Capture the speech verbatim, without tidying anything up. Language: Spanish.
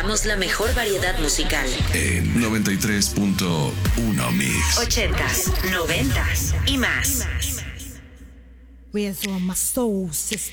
tocamos la mejor variedad musical. En noventa y tres punto uno Mix. Ochentas, noventas y más. Where's all my soul sisters?